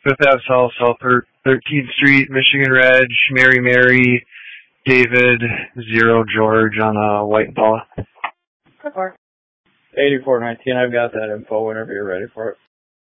Fifth Ave South, 13th Street, Michigan Reg, Mary, David, 0 George on a white ball. 8419, I've got that info whenever you're ready for it.